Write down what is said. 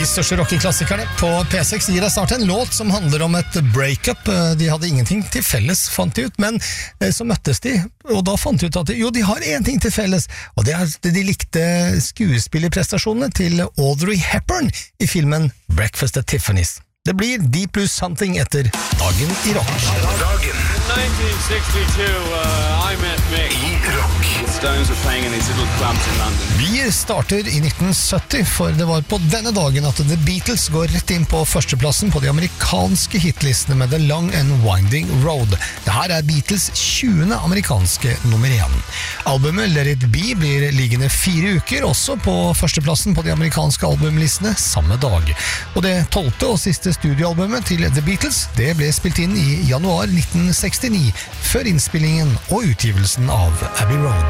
De største rockeklassikerne på P6 gir deg snart en låt som handler om et breakup. De hadde ingenting til felles, fant de ut, men så møttes de, og da fant de ut at de har en ting til felles, og det er at de likte skuespillerprestasjonene til Audrey Hepburn i filmen Breakfast at Tiffany's. Det blir Deep Blue Something etter Dagen i rock. Dagen. 1962, I met Mick. I rock. Stones were playing in these little clubs in London. Vi starter i 1970, for det var på denne dagen at The Beatles går rett inn på førsteplassen på de amerikanske hitlistene med The Long and Winding Road. Dette er Beatles 20. amerikanske nummer 1. Albumet Let It Be blir liggende 4 uker, også på førsteplassen på de amerikanske albumlistene samme dag. Og det 12. og siste studioalbumet til The Beatles, det ble spilt inn i januar 1969, før innspillingen og utgivelsen av Abbey Road.